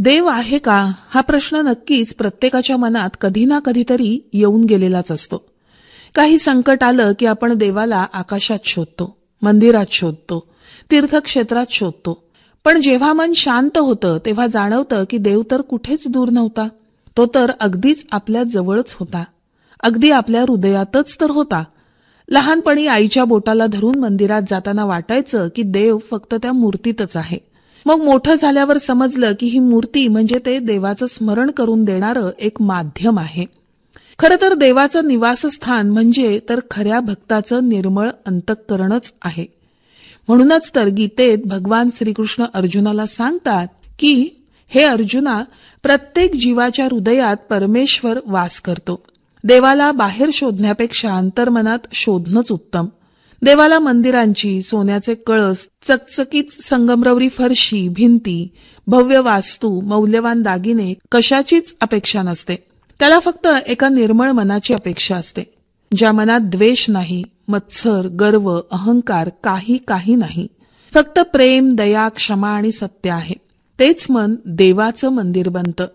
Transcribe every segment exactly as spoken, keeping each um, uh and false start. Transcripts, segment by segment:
देव आहे का हा प्रश्न नक्कीच प्रत्येकाच्या मनात कधी ना कधीतरी येऊन गेलेलाच असतो. काही संकट आलं की आपण देवाला आकाशात शोधतो, मंदिरात शोधतो, तीर्थक्षेत्रात शोधतो. पण जेव्हा मन शांत होतं तेव्हा जाणवतं की देव तर कुठेच दूर नव्हता. तो तर अगदीच आपल्या जवळच होता, अगदी आपल्या हृदयातच तर होता. लहानपणी आईच्या बोटाला धरून मंदिरात जाताना वाटायचं की देव फक्त त्या मूर्तीतच आहे. मग मोठं झाल्यावर समजलं की ही मूर्ती म्हणजे ते देवाचं स्मरण करून देणारं एक माध्यम आहे. खरं तर देवाचं निवासस्थान म्हणजे तर खऱ्या भक्ताचं निर्मळ अंतःकरणच आहे. म्हणूनच तर गीतेत भगवान श्रीकृष्ण अर्जुनाला सांगतात की हे अर्जुना, प्रत्येक जीवाच्या हृदयात परमेश्वर वास करतो. देवाला बाहेर शोधण्यापेक्षा अंतर्मनात शोधणंच उत्तम. देवाला मंदिरांची, सोन्याचे कळस, चकचकीत संगमरवरी फरशी, भिंती, भव्य वास्तू, मौल्यवान दागिने कशाचीच अपेक्षा नसते. त्याला फक्त एका निर्मळ मनाची अपेक्षा असते, ज्या मनात द्वेष नाही, मत्सर, गर्व, अहंकार काही काही नाही. फक्त प्रेम, दया, क्षमा आणि सत्य आहे. तेच मन देवाचं मंदिर बनतं.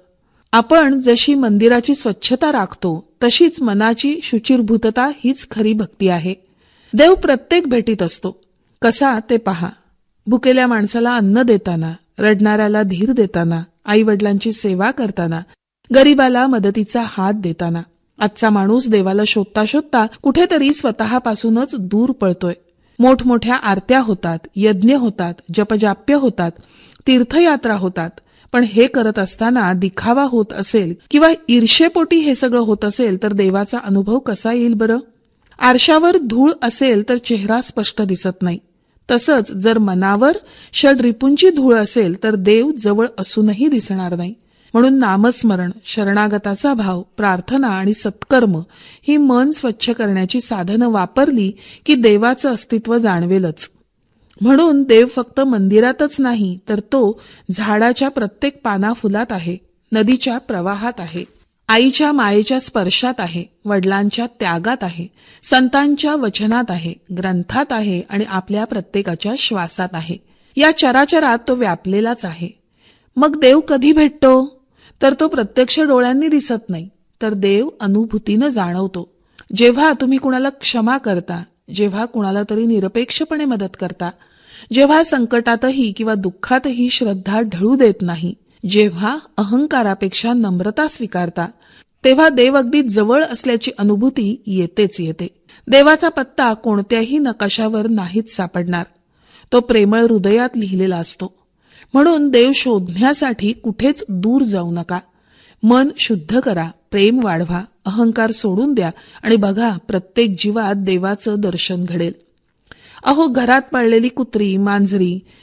आपण जशी मंदिराची स्वच्छता राखतो तशीच मनाची शुचिर्भूतता हीच खरी भक्ती आहे. देव प्रत्येक भेटीत असतो. कसा ते पहा. भुकेल्या माणसाला अन्न देताना, रडणाऱ्याला धीर देताना, आई वडिलांची सेवा करताना, गरीबाला मदतीचा हात देताना. आजचा माणूस देवाला शोधता शोधता कुठेतरी स्वतःपासूनच दूर पळतोय. मोठमोठ्या आरत्या होतात, यज्ञ होतात, जपजाप्य होतात, तीर्थयात्रा होतात. पण हे करत असताना दिखावा होत असेल किंवा ईर्षेपोटी हे सगळं होत असेल तर देवाचा अनुभव कसा येईल बरं? आरशावर धूळ असेल तर चेहरा स्पष्ट दिसत नाही. तसंच जर मनावर षड्रिपूंची धूळ असेल तर देव जवळ असूनही दिसणार नाही. म्हणून नामस्मरण, शरणागताचा भाव, प्रार्थना आणि सत्कर्म ही मन स्वच्छ करण्याची साधनं वापरली की देवाचं अस्तित्व जाणवेलच. म्हणून देव फक्त मंदिरातच नाही तर तो झाडाच्या प्रत्येक पानाफुलात आहे, नदीच्या प्रवाहात आहे, आईच्या मायेच्या स्पर्शात आहे, वडिलांच्या त्यागात आहे, संतांच्या वचनात आहे, ग्रंथात आहे आणि आपल्या प्रत्येकाच्या श्वासात आहे. या चराचरात तो व्यापलेलाच आहे. मग देव कधी भेटतो? तर तो प्रत्यक्ष डोळ्यांनी दिसत नाही, तर देव अनुभूतीनं जाणवतो. जेव्हा तुम्ही कुणाला क्षमा करता, जेव्हा कुणाला तरी निरपेक्षपणे मदत करता, जेव्हा संकटातही किंवा दुःखातही श्रद्धा ढळू देत नाही, जेव्हा अहंकारापेक्षा नम्रता स्वीकारता, तेव्हा देव अगदी जवळ असल्याची अनुभूती येतेच येते. देवाचा पत्ता कोणत्याही नकाशावर नाहीच सापडणार. तो प्रेमळ हृदयात लिहिलेला असतो. म्हणून देव शोधण्यासाठी कुठेच दूर जाऊ नका. मन शुद्ध करा, प्रेम वाढवा, अहंकार सोडून द्या आणि बघा प्रत्येक जीवात देवाचं दर्शन घडेल. अहो, घरात पाळलेली कुत्री, मांजरी,